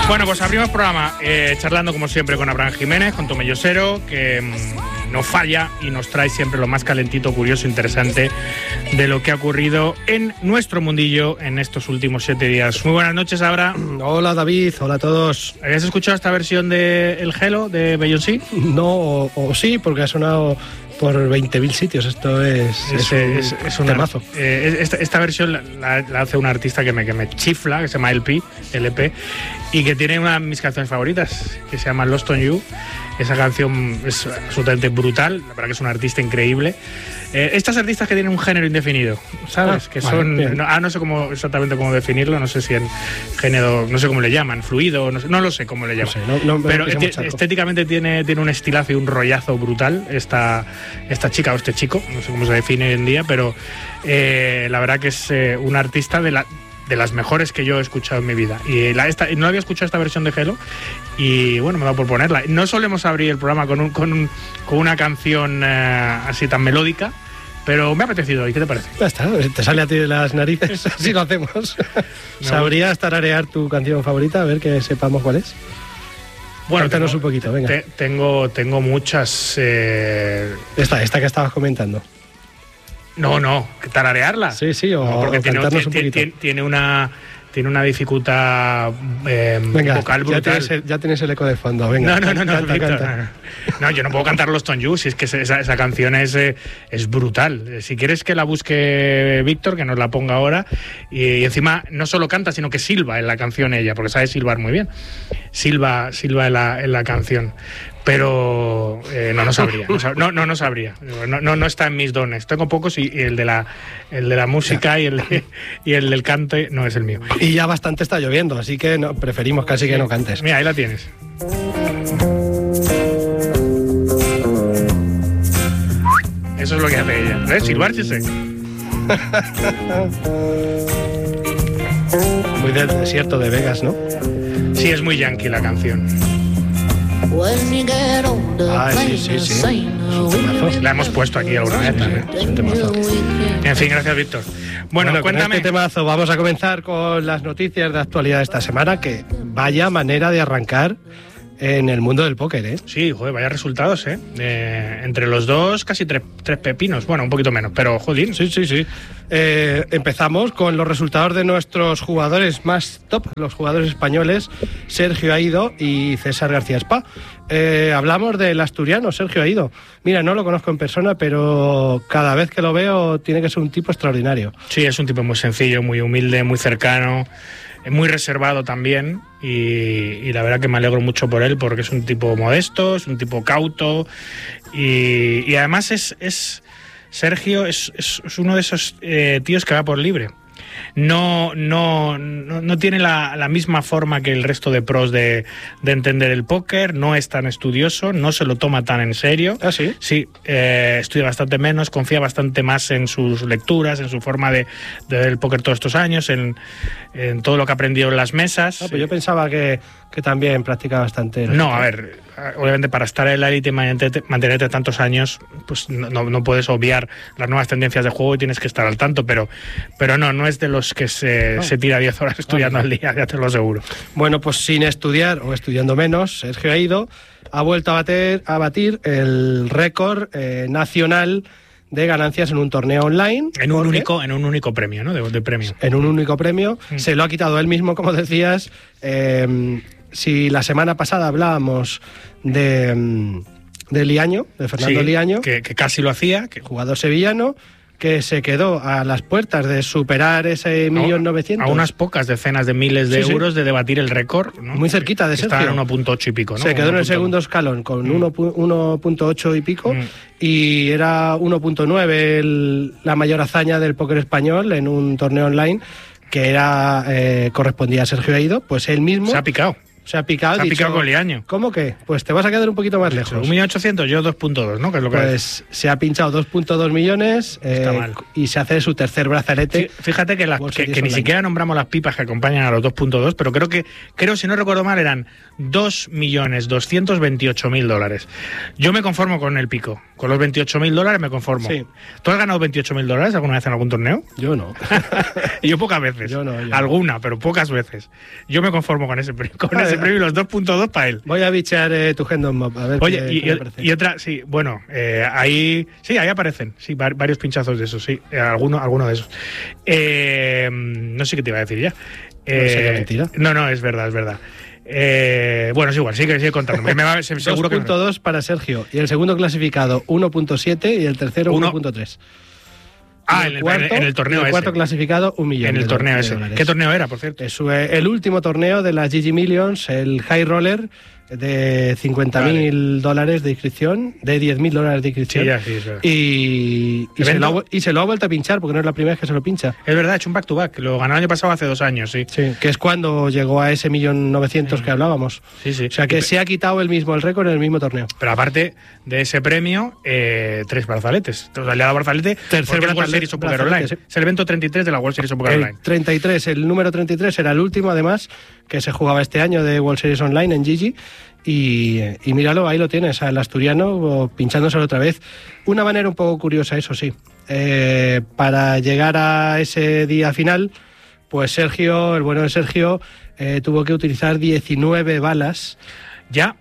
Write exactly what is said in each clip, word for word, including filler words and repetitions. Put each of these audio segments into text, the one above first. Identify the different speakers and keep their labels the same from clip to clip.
Speaker 1: Bueno, pues abrimos programa eh, charlando como siempre con Abraham Jiménez, con Tomellosero, que mmm, no falla y nos trae siempre lo más calentito, curioso, interesante de lo que ha ocurrido en nuestro mundillo en estos últimos siete días. Muy buenas noches, Abraham.
Speaker 2: Hola, David. Hola a todos.
Speaker 1: ¿Habías escuchado esta versión de El Hello de Beyoncé?
Speaker 2: No, o, o sí, porque ha sonado por veinte mil sitios. Esto es, es, es un, es, es un temazo.
Speaker 1: Eh, esta, esta versión la, la hace un artista que me, que me chifla, que se llama L P, L P, y que tiene una de mis canciones favoritas, que se llama Lost on You. Esa canción es absolutamente brutal, la verdad que es un artista increíble. Eh, estas artistas que tienen un género indefinido, ¿sabes?
Speaker 2: Ah,
Speaker 1: que
Speaker 2: vale,
Speaker 1: son... No, ah, no sé cómo exactamente cómo definirlo, no sé si en género... No sé cómo le llaman, fluido, no, sé, no lo sé cómo le llaman. No sé, no, no, pero esti estéticamente tiene, tiene un estilazo y un rollazo brutal esta, esta chica o este chico, no sé cómo se define hoy en día, pero eh, la verdad que es eh, un artista de la... de las mejores que yo he escuchado en mi vida. Y la, esta, no había escuchado esta versión de Hello y bueno, me da por ponerla. No solemos abrir el programa con, un, con, un, con una canción eh, así tan melódica, pero me ha apetecido. ¿Y qué te parece?
Speaker 2: Ya está, te sale a ti de las narices, así lo hacemos. No. ¿Sabrías tararear tu canción favorita? A ver que sepamos cuál es.
Speaker 1: Bueno,
Speaker 2: cuéntanos un poquito, venga.
Speaker 1: Te, tengo, tengo muchas... Eh...
Speaker 2: Esta, esta que estabas comentando.
Speaker 1: No, no, tararearla.
Speaker 2: Sí, sí, o,
Speaker 1: no, porque
Speaker 2: o
Speaker 1: tiene,
Speaker 2: cantarnos un poquito.
Speaker 1: Tiene, tiene una... Tiene una dificultad eh,
Speaker 2: venga,
Speaker 1: vocal brutal.
Speaker 2: Ya tienes, el, ya tienes el eco de fondo, venga.
Speaker 1: No, no, no, no,
Speaker 2: canta,
Speaker 1: Víctor,
Speaker 2: canta.
Speaker 1: no, no, yo no puedo cantar Lost on You, si es que esa, esa canción es, es brutal. Si quieres que la busque Víctor, que nos la ponga ahora, y, y encima no solo canta, sino que silba en la canción ella, porque sabe silbar muy bien. Silba, silba en la, en la canción. Pero eh, no, no sabría, no, sab no, no, no sabría, no, no, no está en mis dones. Tengo pocos y, y el de la, el de la música y el, de, y el del cante no es el mío.
Speaker 2: Y ya bastante está lloviendo, así que no, preferimos casi sí. que no cantes.
Speaker 1: Mira, ahí la tienes. Eso es lo que hace ella, ¿ves? Silbárchese.
Speaker 2: Muy del desierto de Vegas, ¿no?
Speaker 1: Sí, es muy yankee la canción.
Speaker 2: Ah, sí, sí, sí.
Speaker 1: La hemos puesto aquí alguna vez también.
Speaker 2: Es un temazo.
Speaker 1: En fin, gracias, Víctor. Bueno,
Speaker 2: bueno,
Speaker 1: cuéntame.
Speaker 2: Con este temazo vamos a comenzar con las noticias de actualidad de esta semana, que vaya manera de arrancar en el mundo del póker, ¿eh?
Speaker 1: Sí, joder, vaya resultados, ¿eh? eh entre los dos, casi tres, tres pepinos. Bueno, un poquito menos, pero joder.
Speaker 2: Sí, sí, sí. Eh, empezamos con los resultados de nuestros jugadores más top, los jugadores españoles, Sergio Aido y César García Spa. Eh, hablamos del asturiano, Sergio Aido. Mira, no lo conozco en persona, pero cada vez que lo veo tiene que ser un tipo extraordinario.
Speaker 1: Sí, es un tipo muy sencillo, muy humilde, muy cercano, muy reservado también, y, y la verdad que me alegro mucho por él, porque es un tipo modesto, es un tipo cauto, y, y además es, es Sergio es, es, es uno de esos eh, tíos que va por libre. No, no, no, no tiene la, la misma forma que el resto de pros de, de entender el póker, no es tan estudioso, no se lo toma tan en serio.
Speaker 2: ¿Ah, sí?
Speaker 1: Sí, eh, estudia bastante menos, confía bastante más en sus lecturas, en su forma de, de ver el póker todos estos años, en, en todo lo que ha aprendido en las mesas.
Speaker 2: Ah, pues yo pensaba que, que también practica bastante.
Speaker 1: No, a ver, obviamente para estar en la élite y mantenerte, mantenerte tantos años, pues no, no puedes obviar las nuevas tendencias de juego y tienes que estar al tanto, pero, pero no, no es de los que se, no. se tira diez horas estudiando vale. al día, ya te lo aseguro.
Speaker 2: Bueno, pues sin estudiar o estudiando menos, Sergio Aido ha vuelto a bater, a batir el récord eh, nacional de ganancias en un torneo online.
Speaker 1: En un único, en un único premio, ¿no? De, de premio.
Speaker 2: En un único premio. Mm. Se lo ha quitado él mismo, como decías. Eh, si la semana pasada hablábamos de, de Liaño, de Fernando
Speaker 1: sí,
Speaker 2: Liaño,
Speaker 1: que, que casi lo hacía, que...
Speaker 2: jugador sevillano, que se quedó a las puertas de superar ese millón novecientos.
Speaker 1: A unas pocas decenas de miles de sí, euros sí. de debatir el récord, ¿no?
Speaker 2: Muy cerquita de Sergio.
Speaker 1: Estaba en uno punto ocho y pico, ¿no?
Speaker 2: Se quedó en el segundo escalón con mm. uno punto ocho y pico mm. y era uno punto nueve la mayor hazaña del póker español en un torneo online que era eh, correspondía a Sergio Aido, pues él mismo...
Speaker 1: Se ha picado.
Speaker 2: Se ha picado,
Speaker 1: Se ha
Speaker 2: dicho,
Speaker 1: picado con Liaño.
Speaker 2: ¿Cómo que? Pues te vas a quedar un poquito más lejos.
Speaker 1: un millón ochocientos, yo dos punto dos, ¿no? Que es lo que
Speaker 2: pues es. Se ha pinchado dos punto dos millones
Speaker 1: Está
Speaker 2: eh,
Speaker 1: mal.
Speaker 2: y se hace su tercer brazalete.
Speaker 1: Sí, fíjate que, la, que, que ni siquiera nombramos las pipas que acompañan a los dos punto dos, pero creo que, creo si no recuerdo mal, eran dos millones doscientos veintiocho mil dólares. Yo me conformo con el pico. Con los veintiocho mil dólares me conformo.
Speaker 2: Sí.
Speaker 1: ¿Tú has ganado veintiocho mil dólares alguna vez en algún torneo?
Speaker 2: Yo no.
Speaker 1: Yo pocas veces.
Speaker 2: Yo no. Yo
Speaker 1: Alguna, pero pocas veces. Yo me conformo con ese, con ese premio y los dos punto dos para él.
Speaker 2: Voy a bichear eh, tu Hendon Mob, a ver.
Speaker 1: Oye,
Speaker 2: qué,
Speaker 1: y,
Speaker 2: qué
Speaker 1: y, y otra, sí, bueno, eh, ahí sí, ahí aparecen, sí, varios pinchazos de esos, sí, alguno, alguno de esos. Eh, no sé qué te iba a decir ya. Eh,
Speaker 2: no sé qué mentira.
Speaker 1: No, no, es verdad, es verdad. Eh, bueno, es igual, sigue, sigue contando. Me, me va, seguro
Speaker 2: dos punto dos
Speaker 1: que...
Speaker 2: para Sergio, y el segundo clasificado uno punto siete y el tercero uno punto tres.
Speaker 1: Ah, en el, cuarto, en el torneo
Speaker 2: el
Speaker 1: ese.
Speaker 2: cuarto clasificado, un millón.
Speaker 1: En el
Speaker 2: de
Speaker 1: torneo
Speaker 2: de
Speaker 1: ese.
Speaker 2: Dólares.
Speaker 1: ¿Qué torneo era, por cierto?
Speaker 2: Es el último torneo de las G G Millions, el High Roller, de cincuenta mil vale. dólares de inscripción, de diez mil dólares de inscripción.
Speaker 1: Sí, ya, sí, es verdad.
Speaker 2: Y, y, se lo ha, y se lo ha vuelto a pinchar, porque no es la primera vez que se lo pincha.
Speaker 1: Es verdad, ha hecho un back-to-back. Lo ganó el año pasado hace dos años, sí.
Speaker 2: Sí, que es cuando llegó a ese millón novecientos sí. que hablábamos.
Speaker 1: Sí, sí.
Speaker 2: O sea, que y, se ha quitado el mismo el récord en el mismo torneo.
Speaker 1: Pero aparte de ese premio, eh, tres brazaletes. O sea, le ha dado brazalete.
Speaker 2: Tercer
Speaker 1: World Series of Poker Online. Sí. Es el evento treinta y tres de la World Series of Poker
Speaker 2: el
Speaker 1: Online.
Speaker 2: treinta y tres, el número treinta y tres era el último, además, que se jugaba este año de World Series Online en G G. Y, y míralo, ahí lo tienes, al asturiano pinchándoselo otra vez. Una manera un poco curiosa, eso sí. Eh, para llegar a ese día final, pues Sergio, el bueno de Sergio, eh, tuvo que utilizar diecinueve balas.
Speaker 1: Ya,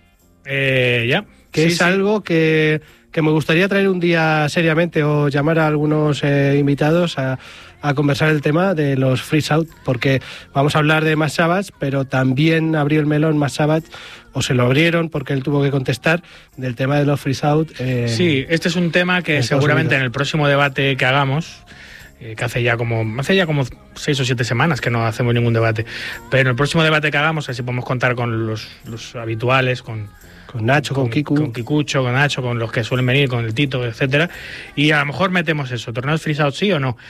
Speaker 1: eh, ya.
Speaker 2: Que
Speaker 1: sí,
Speaker 2: es
Speaker 1: sí.
Speaker 2: algo que, que me gustaría traer un día seriamente o llamar a algunos eh, invitados a, a conversar el tema de los freeze out, porque vamos a hablar de Max Savage, pero también abrió el melón Max Savage, o se lo abrieron porque él tuvo que contestar del tema de los freeze out. Eh,
Speaker 1: sí, este es un tema que seguramente en el próximo debate que hagamos, eh, que hace ya como hace ya como seis o siete semanas que no hacemos ningún debate, pero en el próximo debate que hagamos, así podemos contar con los, los habituales, con
Speaker 2: Con Nacho, con, con Kiku.
Speaker 1: Con Kikucho, con Nacho, con los que suelen venir, con el Tito, etcétera. Y a lo mejor metemos eso, torneos freeze out sí o no.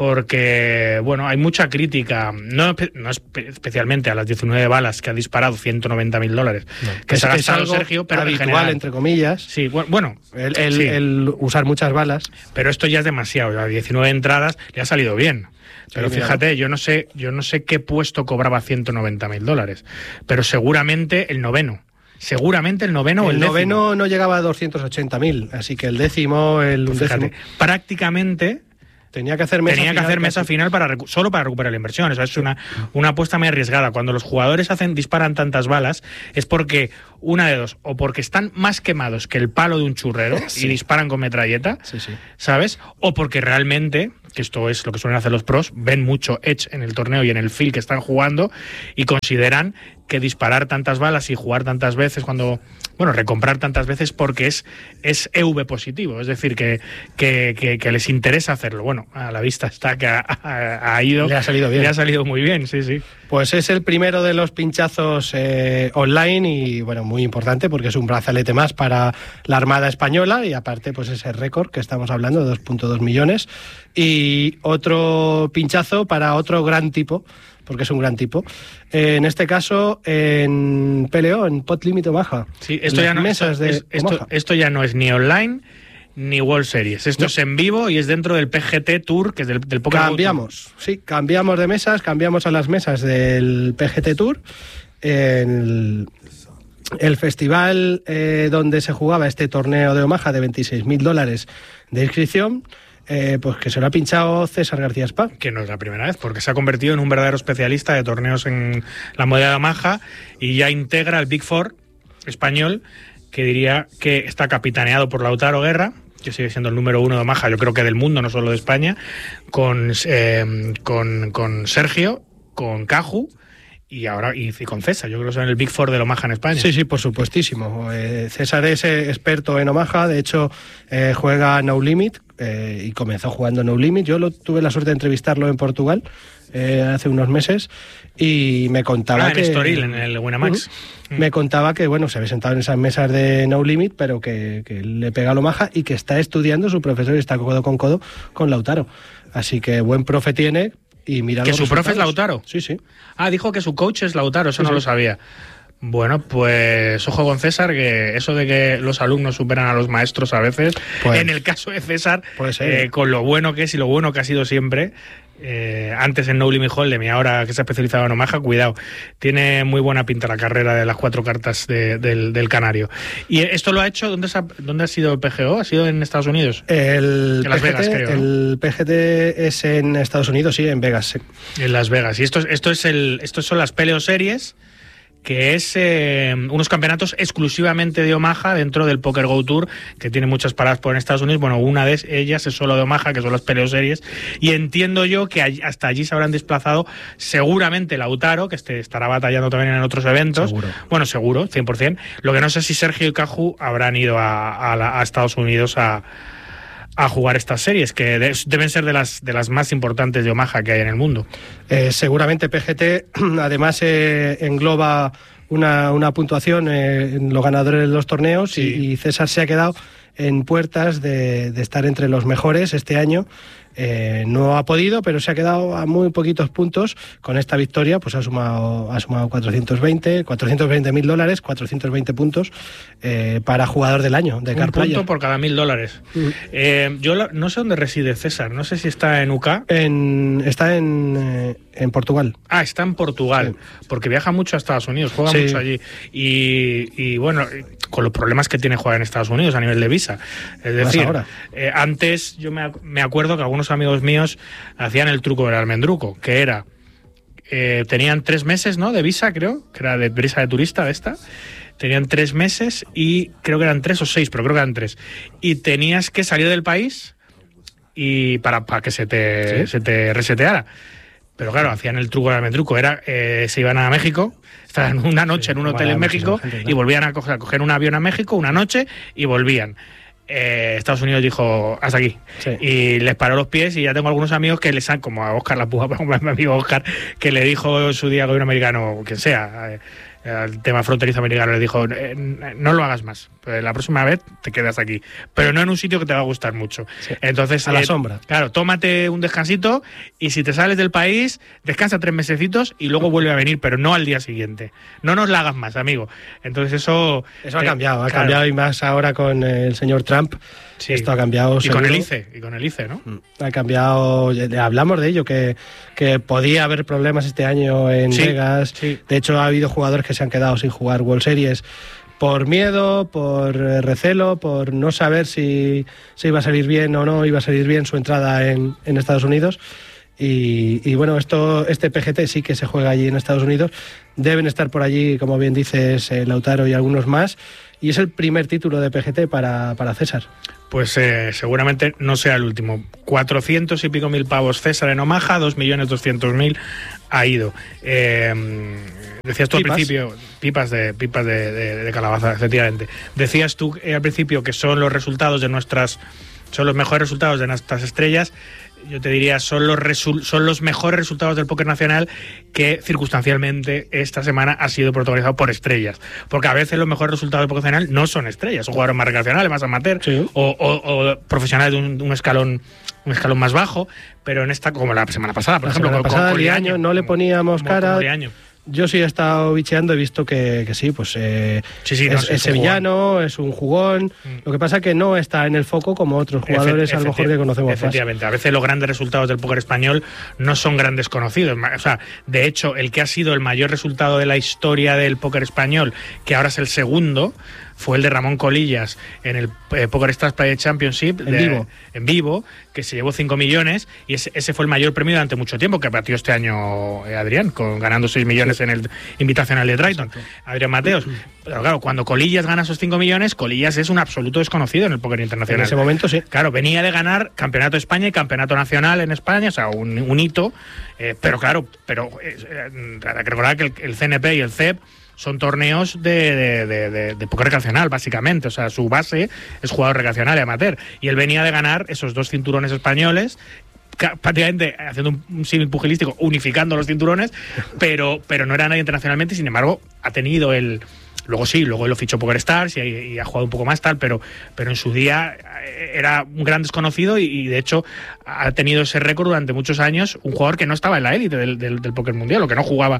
Speaker 1: Porque, bueno, hay mucha crítica, no, no espe- especialmente a las diecinueve balas que ha disparado ciento noventa mil dólares, no,
Speaker 2: que
Speaker 1: es,
Speaker 2: se ha gastado
Speaker 1: algo Sergio, pero
Speaker 2: habitual,
Speaker 1: en general,
Speaker 2: entre comillas.
Speaker 1: Sí, bueno,
Speaker 2: el, el,
Speaker 1: sí.
Speaker 2: el usar muchas balas.
Speaker 1: Pero esto ya es demasiado, a diecinueve entradas le ha salido bien. Pero sí, fíjate, yo no sé, yo no sé qué puesto cobraba ciento noventa mil dólares, pero seguramente el noveno. Seguramente el noveno o el,
Speaker 2: el
Speaker 1: décimo.
Speaker 2: El noveno no llegaba a doscientos ochenta mil, así que el décimo, el
Speaker 1: pues
Speaker 2: undécimo.
Speaker 1: Fíjate, prácticamente
Speaker 2: tenía que hacer mesa
Speaker 1: tenía que
Speaker 2: final,
Speaker 1: hacer mesa
Speaker 2: casi.
Speaker 1: final para recu- solo para recuperar la inversión. Eso es una, una apuesta muy arriesgada. Cuando los jugadores hacen disparan tantas balas es porque una de dos, o porque están más quemados que el palo de un churrero sí. y disparan con metralleta,
Speaker 2: sí, sí.
Speaker 1: ¿sabes? O porque realmente, que esto es lo que suelen hacer los pros, ven mucho edge en el torneo y en el field que están jugando y consideran que disparar tantas balas y jugar tantas veces cuando... Bueno, recomprar tantas veces porque es, es E V positivo, es decir, que, que, que, que les interesa hacerlo. Bueno, a la vista está que ha, ha, ha ido...
Speaker 2: Le ha salido bien.
Speaker 1: Le ha salido muy bien, sí, sí.
Speaker 2: Pues es el primero de los pinchazos eh, online y, bueno, muy importante porque es un brazalete más para la Armada Española y aparte, pues ese récord que estamos hablando, de dos punto dos millones. Y otro pinchazo para otro gran tipo, porque es un gran tipo. Eh, en este caso, en P L O, en Pot Limit Omaha.
Speaker 1: Sí, esto ya, no,
Speaker 2: mesas de
Speaker 1: es, esto, esto ya no es ni online ni World Series. Esto no. es en vivo y es dentro del P G T Tour, que es del, del Poker
Speaker 2: Cambiamos,
Speaker 1: Tour.
Speaker 2: sí, cambiamos de mesas, cambiamos a las mesas del P G T Tour. El, el festival eh, donde se jugaba este torneo de Omaha de veintiséis mil dólares de inscripción, Eh, pues que se lo ha pinchado César García Spa.
Speaker 1: Que no es la primera vez, porque se ha convertido en un verdadero especialista de torneos en la modalidad de Omaha y ya integra el Big Four español, que diría que está capitaneado por Lautaro Guerra, que sigue siendo el número uno de Omaha, yo creo que del mundo, no solo de España, con, eh, con, con Sergio, con Caju, y ahora y con César, yo creo que son el Big Four del Omaha en España.
Speaker 2: Sí, sí, por supuestísimo. Eh, César es eh, experto en Omaha, de hecho eh, juega No Limit eh, y comenzó jugando No Limit. Yo lo, tuve la suerte de entrevistarlo en Portugal eh, hace unos meses y me contaba
Speaker 1: ah, en
Speaker 2: que...
Speaker 1: Estoril, en el Winamax.
Speaker 2: Uh-huh. Mm. Me contaba que, bueno, se había sentado en esas mesas de No Limit, pero que, que le pega al Omaha y que está estudiando, su profesor y está codo con codo con Lautaro. Así que buen profe tiene. Y mira
Speaker 1: ¿Que su
Speaker 2: resultados.
Speaker 1: profe es Lautaro?
Speaker 2: Sí, sí.
Speaker 1: Ah, dijo que su coach es Lautaro, eso
Speaker 2: sí,
Speaker 1: no
Speaker 2: sí.
Speaker 1: lo sabía. Bueno, pues ojo con César, que eso de que los alumnos superan a los maestros a veces, pues, en el caso de César, eh, con lo bueno que es y lo bueno que ha sido siempre, eh, antes en No Limit Hold'em y ahora que se ha especializado en Omaha, cuidado, tiene muy buena pinta la carrera de las cuatro cartas de, del, del Canario. ¿Y esto lo ha hecho? ¿Dónde, ha, ¿Dónde ha sido el P G O? ¿Ha sido en Estados Unidos?
Speaker 2: El
Speaker 1: en Las
Speaker 2: P G T,
Speaker 1: Vegas, creo.
Speaker 2: El ¿no? P G T es en Estados Unidos, sí, en Vegas. Sí.
Speaker 1: En Las Vegas. Y esto, esto, es el, esto son las P L O Series, que es eh, unos campeonatos exclusivamente de Omaha dentro del Poker Go Tour, que tiene muchas paradas por en Estados Unidos. Bueno, una de ellas es solo de Omaha, que son las peleoseries, y entiendo yo que allí, hasta allí se habrán desplazado seguramente Lautaro, que este estará batallando también en otros eventos.
Speaker 2: Seguro.
Speaker 1: Bueno, seguro, cien por ciento. Lo que no sé si Sergio y Caju habrán ido a, a, la, a Estados Unidos a, a jugar estas series, que de, deben ser de las, de las más importantes de Omaha que hay en el mundo.
Speaker 2: Eh, seguramente P G T además eh, engloba una, una puntuación eh, en los ganadores de los torneos, sí. y, y César se ha quedado en puertas de, de estar entre los mejores este año. Eh, no ha podido, pero se ha quedado a muy poquitos puntos. Con esta victoria pues ha sumado, ha sumado cuatrocientos veinte mil dólares, cuatrocientos veinte puntos eh, para jugador del año de
Speaker 1: Un
Speaker 2: Car
Speaker 1: punto por cada mil dólares. Mm. Eh, yo la, no sé dónde reside César, no sé si está en U K.
Speaker 2: En, está en, eh, en Portugal.
Speaker 1: Ah, está en Portugal, sí. Porque viaja mucho a Estados Unidos, juega sí. mucho allí. Y, y bueno, con los problemas que tiene jugar en Estados Unidos a nivel de visa. Es decir, eh, antes yo me, me acuerdo que algunos amigos míos hacían el truco del almendruco, que era, eh, tenían tres meses, ¿no?, de visa, creo, que era de visa de turista de esta, tenían tres meses y creo que eran tres o seis, pero creo que eran tres, y tenías que salir del país y para, para que se te, ¿sí? se te reseteara. Pero claro, hacían el truco del almendruco, era, eh, se iban a México, estaban una noche sí, en un hotel en México gente, ¿no? y volvían a coger, a coger un avión a México una noche y volvían. Eh, Estados Unidos dijo hasta aquí, sí. y les paró los pies, y ya tengo algunos amigos que les han, como a Óscar La Puja, mi amigo Óscar, que le dijo en su día al gobierno americano, quien sea, eh, el tema fronterizo americano, le dijo, eh, no lo hagas más, la próxima vez te quedas aquí, pero no en un sitio que te va a gustar mucho. Sí. Entonces,
Speaker 2: a la eh, sombra.
Speaker 1: Claro, tómate un descansito, y si te sales del país, descansa tres mesecitos y luego vuelve a venir, pero no al día siguiente. No nos la hagas más, amigo. Entonces eso...
Speaker 2: Eso ha eh, cambiado, ha claro. cambiado, y más ahora con el señor Trump. Sí. Esto ha cambiado.
Speaker 1: Y
Speaker 2: seguro.
Speaker 1: con el I C E, y con el I C E, ¿no?
Speaker 2: Ha cambiado, hablamos de ello, que, que podía haber problemas este año en sí, Vegas. Sí. De hecho, ha habido jugadores que se han quedado sin jugar World Series por miedo, por recelo, por no saber si, si iba a salir bien o no iba a salir bien su entrada en, en Estados Unidos. Y, y bueno, esto, este P G T sí que se juega allí en Estados Unidos. Deben estar por allí, como bien dices, eh, Lautaro y algunos más. Y es el primer título de P G T para, para César.
Speaker 1: Pues eh, seguramente no sea el último. cuatrocientos y pico mil pavos César en Omaha, dos millones doscientos mil ha ido. Eh, decías tú ¿Pipas? al principio, pipas de pipas de, de, de calabaza, efectivamente. Decías tú eh, al principio que son los resultados de nuestras, son los mejores resultados de nuestras estrellas. Yo te diría, son los, resul- son los mejores resultados del póker nacional, que circunstancialmente esta semana ha sido protagonizado por estrellas. Porque a veces los mejores resultados del póker nacional no son estrellas, son jugadores más recreacionales, más amateur, sí. o, o, o profesionales de un, un escalón un escalón más bajo, pero en esta, como la semana pasada, por
Speaker 2: la
Speaker 1: ejemplo,
Speaker 2: semana
Speaker 1: con,
Speaker 2: pasada,
Speaker 1: con
Speaker 2: Liaño, no le poníamos
Speaker 1: como,
Speaker 2: cara.
Speaker 1: Como
Speaker 2: Yo sí he estado bicheando, he visto que, que sí, pues eh,
Speaker 1: sí, sí, no,
Speaker 2: es,
Speaker 1: sí,
Speaker 2: es sevillano, jugón. es un jugón. Mm. Lo que pasa es que no está en el foco como otros jugadores Efe, a lo mejor que conocemos
Speaker 1: efectivamente,
Speaker 2: más.
Speaker 1: A veces los grandes resultados del póker español no son grandes conocidos. O sea, de hecho, el que ha sido el mayor resultado de la historia del póker español, que ahora es el segundo, fue el de Ramón Colillas en el eh, Poker Stars Play Championship
Speaker 2: en
Speaker 1: de,
Speaker 2: vivo
Speaker 1: en vivo, que se llevó cinco millones, y ese, ese fue el mayor premio durante mucho tiempo, que batió este año eh, Adrián, con, ganando seis millones sí. en el Invitacional de Drayton, Exacto. Adrián Mateos. Pero claro, cuando Colillas gana esos cinco millones, Colillas es un absoluto desconocido en el póker internacional.
Speaker 2: En ese momento sí.
Speaker 1: Claro, venía de ganar Campeonato de España y Campeonato Nacional en España, o sea, un, un hito, eh, pero claro, pero eh, hay que recordar que el, el C N P y el C E P son torneos de, de, de, de, de póker recreacional, básicamente. O sea, su base es jugador recreacional y amateur. Y él venía de ganar esos dos cinturones españoles, prácticamente haciendo un, un símil pugilístico, unificando los cinturones, pero, pero no era nadie internacionalmente. Sin embargo, ha tenido el... Luego sí, luego él lo fichó Poker Stars y, y ha jugado un poco más tal, pero, pero en su día era un gran desconocido y, y de hecho ha tenido ese récord durante muchos años, un jugador que no estaba en la élite del, del, del póker mundial, o que no jugaba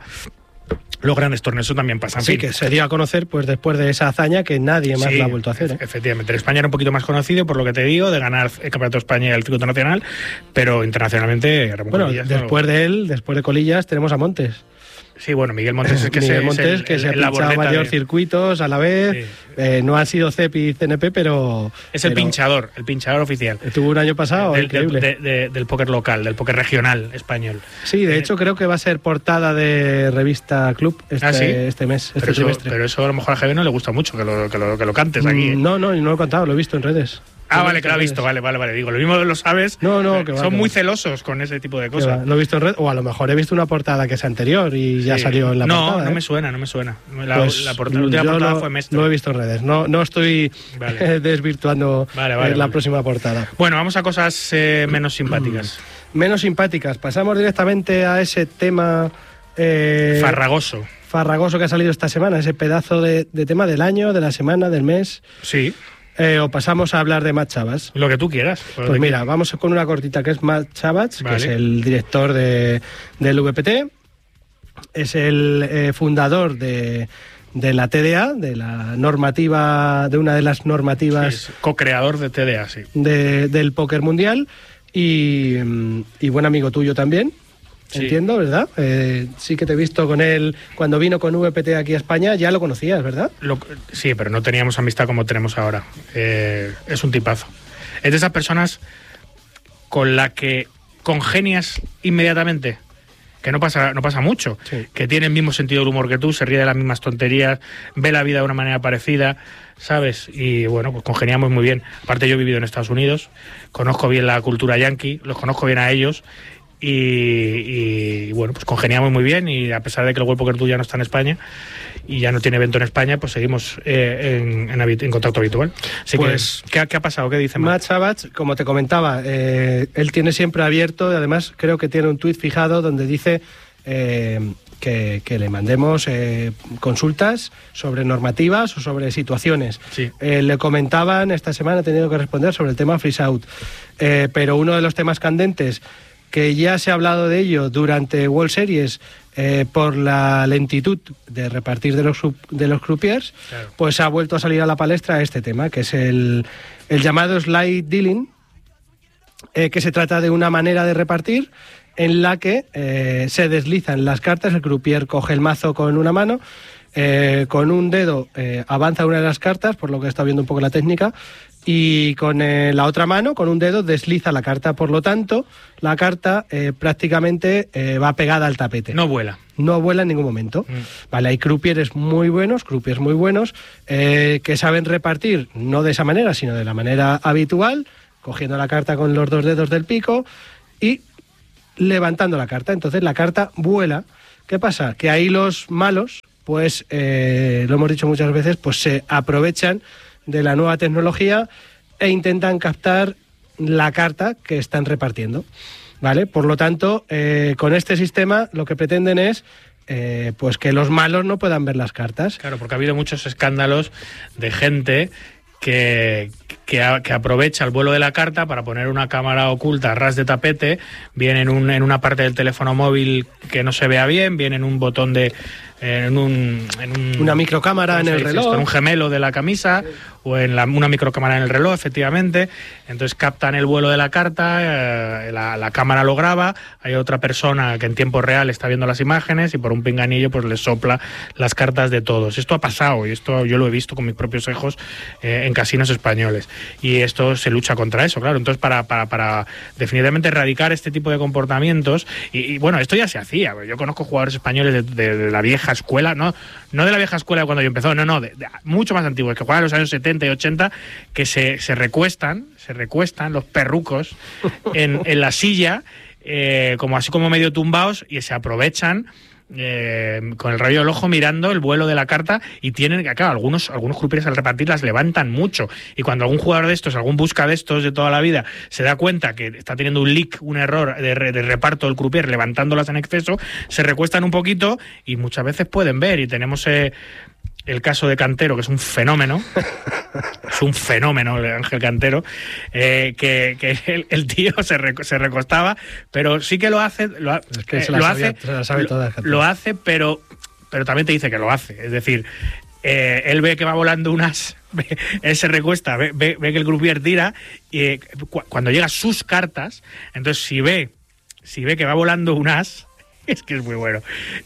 Speaker 1: los grandes torneos. Eso también pasa.
Speaker 2: Sí, que se dio a conocer pues después de esa hazaña que nadie más sí, la ha vuelto a hacer. ¿eh?
Speaker 1: Efectivamente. En España era un poquito más conocido, por lo que te digo, de ganar el Campeonato de España y el Circuito Nacional, pero internacionalmente...
Speaker 2: Bueno, después no... de él, después de Colillas, tenemos a Montes.
Speaker 1: Sí, bueno, Miguel Montes es que,
Speaker 2: Miguel
Speaker 1: se,
Speaker 2: Montes,
Speaker 1: es el,
Speaker 2: que
Speaker 1: el,
Speaker 2: se ha pinchado varios de... circuitos a la vez. Sí. Eh, no ha sido C E P y C N P, pero...
Speaker 1: Es el
Speaker 2: pero
Speaker 1: pinchador, el pinchador oficial.
Speaker 2: Estuvo un año pasado,
Speaker 1: del,
Speaker 2: increíble.
Speaker 1: De, de, de, del póker local, del póker regional español.
Speaker 2: Sí, de hecho creo que va a ser portada de Revista Club este, ¿Ah, sí? este mes, este
Speaker 1: pero eso,
Speaker 2: trimestre.
Speaker 1: Pero eso a lo mejor a Javier no le gusta mucho, que lo, que lo, que lo cantes aquí. ¿eh?
Speaker 2: No, no, no lo he contado, lo he visto en redes.
Speaker 1: Ah, vale, que lo ha visto, vale, vale, vale. Digo, lo mismo lo sabes.
Speaker 2: No, no, que va,
Speaker 1: son
Speaker 2: que
Speaker 1: muy
Speaker 2: va.
Speaker 1: celosos con ese tipo de cosas.
Speaker 2: Lo he visto en red, o a lo mejor he visto una portada que es anterior y sí. ya salió en la
Speaker 1: no,
Speaker 2: portada.
Speaker 1: No, no
Speaker 2: ¿eh?
Speaker 1: me suena, no me suena. La,
Speaker 2: pues
Speaker 1: la, portada, la última portada
Speaker 2: lo,
Speaker 1: fue Mestre.
Speaker 2: Lo he visto en redes, no, no estoy vale. desvirtuando
Speaker 1: vale, vale,
Speaker 2: la
Speaker 1: vale.
Speaker 2: próxima portada.
Speaker 1: Bueno, vamos a cosas eh, menos simpáticas.
Speaker 2: menos simpáticas. Pasamos directamente a ese tema...
Speaker 1: Eh, farragoso.
Speaker 2: Farragoso que ha salido esta semana, ese pedazo de, de tema del año, de la semana, del mes.
Speaker 1: Sí.
Speaker 2: Eh, o pasamos a hablar de Matt Chabas.
Speaker 1: Lo que tú quieras.
Speaker 2: Pues, pues mira, vamos con una cortita que es Matt Chabas, vale. que es el director de, del V P T, es el eh, fundador de, de la T D A, de la normativa, de una de las normativas...
Speaker 1: Sí, co-creador de T D A, sí.
Speaker 2: De, del póker mundial y, y buen amigo tuyo también. Sí. Entiendo, ¿verdad? Eh, sí que te he visto con él cuando vino con V P T aquí a España, ya lo conocías, ¿verdad?
Speaker 1: Lo, sí, pero no teníamos amistad como tenemos ahora. Eh, es un tipazo. Es de esas personas con la que congenias inmediatamente, que no pasa, no pasa mucho, sí. que tiene el mismo sentido del humor que tú, se ríe de las mismas tonterías, ve la vida de una manera parecida, ¿sabes? Y bueno, pues congeniamos muy bien. Aparte yo he vivido en Estados Unidos, conozco bien la cultura yankee, los conozco bien a ellos. Y, y bueno, pues congeniamos muy bien y a pesar de que el World Poker Tour ya no está en España y ya no tiene evento en España, pues seguimos eh, en, en, en contacto habitual. Así pues, que, ¿qué, ¿qué ha pasado? ¿Qué dice Matt?
Speaker 2: Matt Chabas, como te comentaba, eh, él tiene siempre abierto, y además creo que tiene un tuit fijado donde dice eh, que, que le mandemos eh, consultas sobre normativas o sobre situaciones.
Speaker 1: Sí.
Speaker 2: Eh, le comentaban, esta semana ha tenido que responder sobre el tema freeze out, eh, pero uno de los temas candentes que ya se ha hablado de ello durante World Series eh, por la lentitud de repartir de los, de los croupiers, claro. pues ha vuelto a salir a la palestra este tema, que es el, el llamado slide dealing, eh, que se trata de una manera de repartir en la que eh, se deslizan las cartas, el croupier coge el mazo con una mano, eh, con un dedo eh, avanza una de las cartas, por lo que está viendo un poco la técnica, y con eh, la otra mano, con un dedo, desliza la carta. Por lo tanto, la carta eh, prácticamente eh, va pegada al tapete.
Speaker 1: No vuela.
Speaker 2: No vuela en ningún momento. Mm. Vale, hay croupieres muy buenos, croupiers muy buenos, eh, que saben repartir, no de esa manera, sino de la manera habitual, cogiendo la carta con los dos dedos del pico y levantando la carta. Entonces la carta vuela. ¿Qué pasa? Que ahí los malos, pues, eh, lo hemos dicho muchas veces, pues se aprovechan de la nueva tecnología e intentan captar la carta que están repartiendo, ¿vale? Por lo tanto, eh, con este sistema lo que pretenden es eh, pues que los malos no puedan ver las cartas.
Speaker 1: Claro, porque ha habido muchos escándalos de gente que, que, a, que aprovecha el vuelo de la carta para poner una cámara oculta a ras de tapete, bien en, un, en una parte del teléfono móvil que no se vea bien, bien en un botón de... En un, en un,
Speaker 2: una microcámara en el reloj,
Speaker 1: esto? En un gemelo de la camisa, sí. o en la, una microcámara en el reloj, efectivamente. Entonces captan el vuelo de la carta, eh, la, la cámara lo graba, hay otra persona que en tiempo real está viendo las imágenes y por un pinganillo pues le sopla las cartas de todos. Esto ha pasado y esto yo lo he visto con mis propios ojos eh, en casinos españoles. Y esto se lucha contra eso, claro. Entonces para, para, para definitivamente erradicar este tipo de comportamientos, y, y bueno, esto ya se hacía. Yo conozco jugadores españoles de, de, de la vieja escuela, no, no de la vieja escuela de cuando yo empezó, no, no, de, de, mucho más antiguos, que juegan en los años setenta y ochenta, que se, se recuestan, se recuestan los perrucos en, en la silla, eh, como así como medio tumbados, y se aprovechan eh, con el rayo del ojo mirando el vuelo de la carta, y tienen, claro, algunos, algunos croupiers al repartir las levantan mucho, y cuando algún jugador de estos, algún busca de estos de toda la vida, se da cuenta que está teniendo un leak, un error de, re, de reparto del croupier levantándolas en exceso, se recuestan un poquito y muchas veces pueden ver, y tenemos eh, el caso de Cantero, que es un fenómeno, es un fenómeno el Ángel Cantero, eh, que, que el, el tío se, rec, se recostaba, pero sí que lo hace, lo,
Speaker 2: es que se
Speaker 1: eh,
Speaker 2: la
Speaker 1: lo
Speaker 2: sabía,
Speaker 1: hace,
Speaker 2: se la sabe toda,
Speaker 1: lo, lo hace, pero, pero también te dice que lo hace, es decir, eh, él ve que va volando unas, ve, él se recuesta, ve, ve, ve que el croupier tira, y eh, cu cuando llega sus cartas, entonces si ve, si ve que va volando un as, Es que es muy bueno.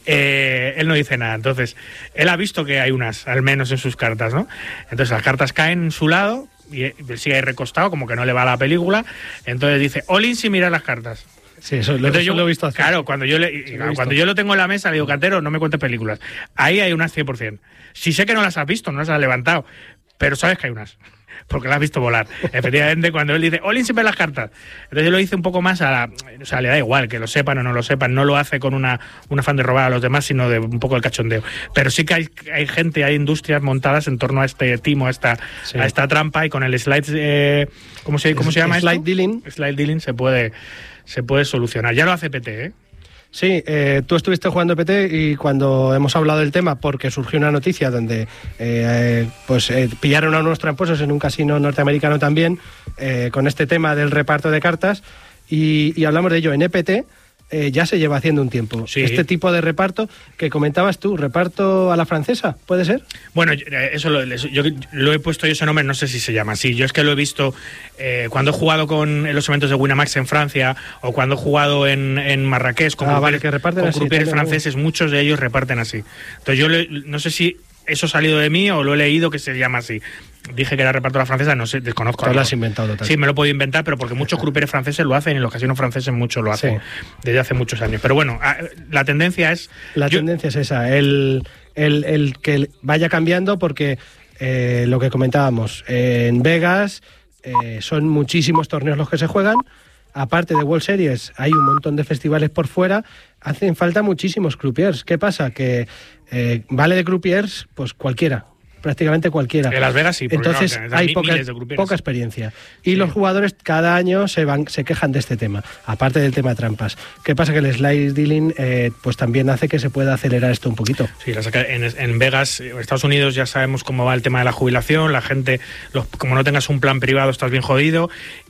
Speaker 1: Eh, él no dice nada. Entonces, él ha visto que hay unas, al menos en sus cartas, ¿no? Entonces las cartas caen en su lado y él sigue ahí recostado, como que no le va a la película. Entonces dice, all-in sin mirar las cartas.
Speaker 2: Sí, eso, lo, eso
Speaker 1: yo,
Speaker 2: lo he visto hacer.
Speaker 1: Claro, cuando yo, le, sí, lo cuando yo lo tengo en la mesa, le digo, cartero, no me cuentes películas. Ahí hay unas cien por ciento. Si sé que no las has visto, no las has levantado, pero sabes que hay unas, porque las has visto volar. Efectivamente, cuando él dice, Olin siempre las cartas. Entonces yo lo hice un poco más a la... O sea, le da igual que lo sepan o no lo sepan, no lo hace con una, un afán de robar a los demás, sino de un poco el cachondeo. Pero sí que hay, hay gente, hay industrias montadas en torno a este timo, a esta, sí. a esta trampa, y con el slide... Eh, ¿Cómo se, cómo se llama
Speaker 2: slide
Speaker 1: esto?
Speaker 2: dealing.
Speaker 1: Slide dealing se puede... se puede solucionar. Ya lo hace P T, ¿eh?
Speaker 2: Sí, eh, tú estuviste jugando P T y cuando hemos hablado del tema, porque surgió una noticia donde eh, pues eh, pillaron a unos tramposos en un casino norteamericano también, eh, con este tema del reparto de cartas, y, y hablamos de ello en E P T. Eh, ya se lleva haciendo un tiempo. Sí. Este tipo de reparto que comentabas tú, reparto a la francesa, ¿puede ser?
Speaker 1: Bueno, eso lo, eso, yo lo he puesto yo ese nombre, no sé si se llama así. Yo es que lo he visto eh, cuando he jugado con en los eventos de Winamax en Francia, o cuando he jugado en, en Marrakech con
Speaker 2: ah, vale, que reparten
Speaker 1: con crupieres franceses, muchos de ellos reparten así. Entonces yo le, no sé si eso ha salido de mí o lo he leído que se llama así. Dije que era reparto a la francesa, no sé, desconozco.
Speaker 2: Tú lo has inventado total.
Speaker 1: Sí, me lo puedo inventar, pero porque muchos crupieres franceses lo hacen y en los casinos franceses muchos lo hacen, sí. desde hace muchos años. Pero bueno, la tendencia es...
Speaker 2: La yo... tendencia es esa, el, el, el que vaya cambiando, porque eh, lo que comentábamos, eh, en Vegas eh, son muchísimos torneos los que se juegan. Aparte de World Series, hay un montón de festivales por fuera. Hacen falta muchísimos croupiers. ¿Qué pasa? Que eh, vale de croupiers, pues cualquiera. Prácticamente cualquiera.
Speaker 1: En Las Vegas sí.
Speaker 2: Entonces
Speaker 1: no,
Speaker 2: hay poca, poca experiencia. Y sí. los jugadores cada año se van se quejan de este tema, aparte del tema de trampas. ¿Qué pasa? Que el slide dealing eh, pues también hace que se pueda acelerar esto un poquito.
Speaker 1: Sí, en, en Vegas, en Estados Unidos, ya sabemos cómo va el tema de la jubilación. La gente, los, como no tengas un plan privado, estás bien jodido.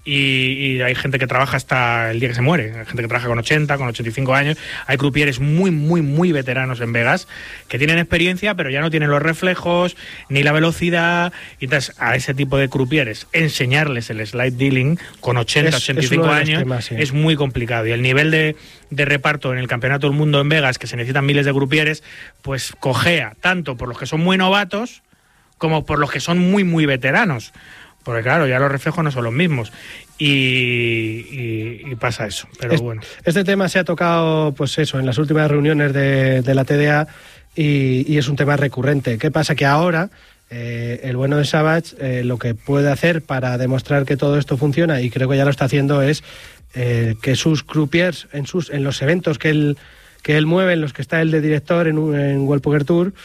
Speaker 1: Y, y hay gente que trabaja hasta el día que se muere. Hay gente que trabaja con ochenta, con ochenta y cinco años. Hay croupiers muy, muy, muy veteranos en Vegas que tienen experiencia, pero ya no tienen los reflejos ni la velocidad. Y entonces a ese tipo de croupiers enseñarles el slide dealing con ochenta, es, ochenta y cinco años temas, sí. es muy complicado. Y el nivel de, de reparto en el Campeonato del Mundo en Vegas, que se necesitan miles de croupiers, pues cojea tanto por los que son muy novatos como por los que son muy, muy veteranos. Porque claro, ya los reflejos no son los mismos. Y, y, y pasa eso. Pero
Speaker 2: este,
Speaker 1: bueno.
Speaker 2: Este tema se ha tocado, pues eso, en las últimas reuniones de, de la T D A y, y es un tema recurrente. ¿Qué pasa? Que ahora eh, el bueno de Savage eh, lo que puede hacer para demostrar que todo esto funciona, y creo que ya lo está haciendo, es eh, que sus croupiers en, sus, en los eventos que él, que él mueve, en los que está él de director en, en World Poker Tour,